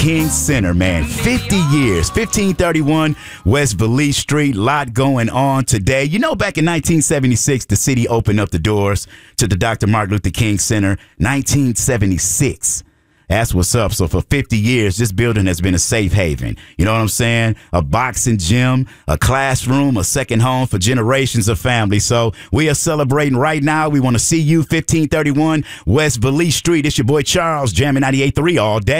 King Center, man. 50 years, 1531 West Valise Street. Lot going on today. You know, back in 1976, the city opened up the doors to the Dr. Martin Luther King Center. 1976. That's what's up. So for 50 years, this building has been a safe haven. You know what I'm saying? A boxing gym, a classroom, a second home for generations of families. So we are celebrating right now. We want to see you, 1531 West Valise Street. It's your boy Charles, jamming 98.3 all day.